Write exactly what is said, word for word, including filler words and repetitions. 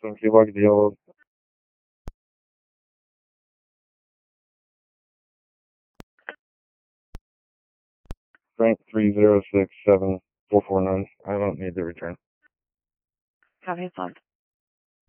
Some key log deal. Frank three zero six seven four four nine. I don't need the return. Copy, flag.